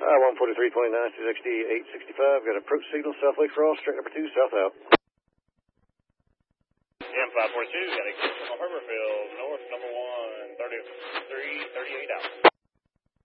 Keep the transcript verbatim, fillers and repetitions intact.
Uh, one forty-three twenty-nine, two sixty-eight sixty-five. Got approach signal, South Lake Cross, track number two, south out. M five forty-two, got a Harborfield, north number one, thirty-three thirty-eight out.